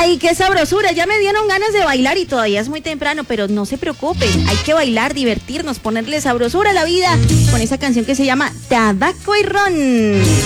Ay, qué sabrosura, ya me dieron ganas de bailar y todavía es muy temprano, pero no se preocupen, hay que bailar, divertirnos, ponerle sabrosura a la vida con esa canción que se llama Tabaco y Ron.